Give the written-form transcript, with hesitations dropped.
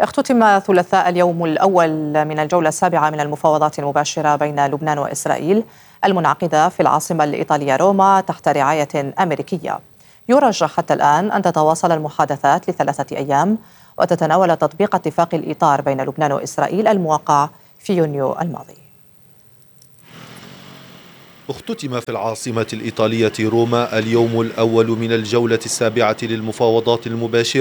اختتم الثلاثاء اليوم الأول من الجولة السابعة من المفاوضات المباشرة بين لبنان وإسرائيل المنعقدة في العاصمة الإيطالية روما تحت رعاية أمريكية. يرجى حتى الآن أن تتواصل المحادثات ل3 أيام وتتناول تطبيق اتفاق الإطار بين لبنان وإسرائيل الموقع في يونيو الماضي. اختتم في العاصمة الإيطالية روما اليوم الأول من الجولة السابعة للمفاوضات المباشرة